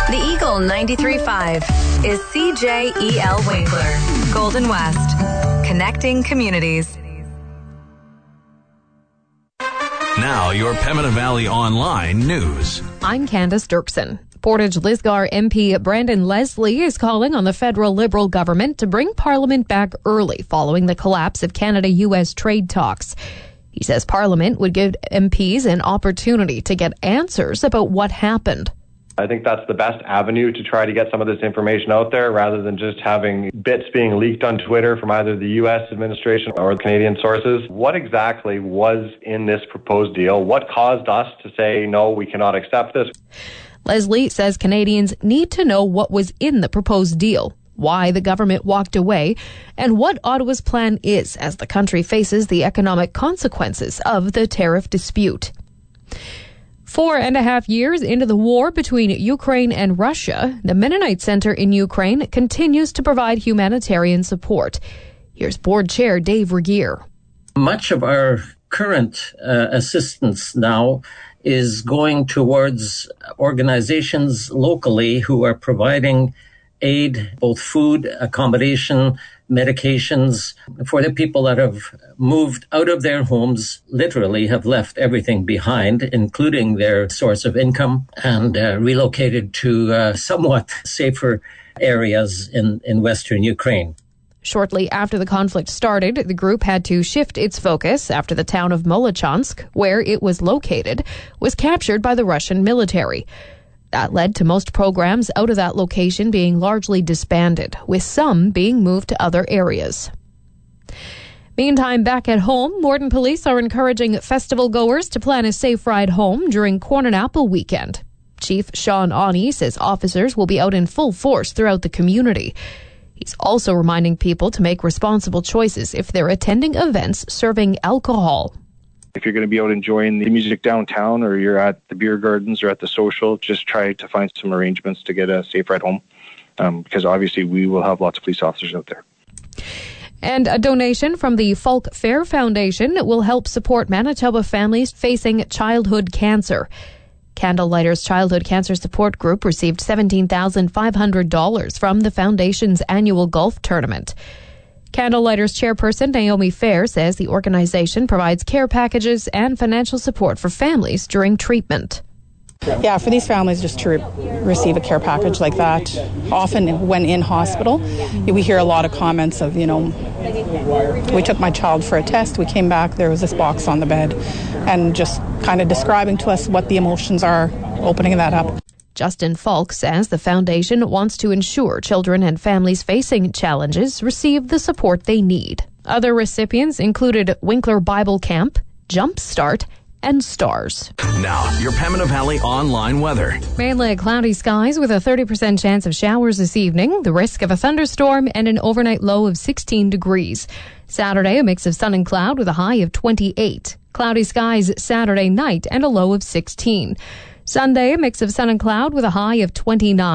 The Eagle 93.5 is CJEL Winkler, Golden West, connecting communities. Now, your Pembina Valley Online news. I'm Candace Dirksen. Portage Lisgar MP Brandon Leslie is calling on the federal Liberal government to bring Parliament back early following the collapse of Canada-U.S. trade talks. He says Parliament would give MPs an opportunity to get answers about what happened. I think that's the best avenue to try to get some of this information out there rather than just having bits being leaked on Twitter from either the U.S. administration or Canadian sources. What exactly was in this proposed deal? What caused us to say, no, we cannot accept this? Leslie says Canadians need to know what was in the proposed deal, why the government walked away, and what Ottawa's plan is as the country faces the economic consequences of the tariff dispute. 4.5 years into the war between Ukraine and Russia, the Mennonite Center in Ukraine continues to provide humanitarian support. Here's Board Chair Dave Regier. Much of our current assistance now is going towards organizations locally who are providing aid, both food, accommodation, medications for the people that have moved out of their homes, literally have left everything behind, including their source of income, and relocated to somewhat safer areas in Western Ukraine. Shortly after the conflict started, the group had to shift its focus after the town of Molochansk, where it was located, was captured by the Russian military. That led to most programs out of that location being largely disbanded, with some being moved to other areas. Meantime, back at home, Morden police are encouraging festival goers to plan a safe ride home during Corn and Apple weekend. Chief Sean Awney says officers will be out in full force throughout the community. He's also reminding people to make responsible choices if they're attending events serving alcohol. If you're going to be out enjoying the music downtown or you're at the beer gardens or at the social, just try to find some arrangements to get a safe ride home because obviously we will have lots of police officers out there. And a donation from the Falk Fair Foundation will help support Manitoba families facing childhood cancer. Candlelighters Childhood Cancer Support Group received $17,500 from the foundation's annual golf tournament. Candlelighters chairperson Naomi Fair says the organization provides care packages and financial support for families during treatment. Yeah, for these families just to receive a care package like that, often when in hospital, we hear a lot of comments of, we took my child for a test, we came back, there was this box on the bed, and just kind of describing to us what the emotions are, opening that up. Justin Falk says the foundation wants to ensure children and families facing challenges receive the support they need. Other recipients included Winkler Bible Camp, Jump Start, and STARS. Now, your Pembina Valley Online weather. Mainly cloudy skies with a 30% chance of showers this evening, the risk of a thunderstorm, and an overnight low of 16 degrees. Saturday, a mix of sun and cloud with a high of 28. Cloudy skies Saturday night and a low of 16. Sunday, a mix of sun and cloud with a high of 29.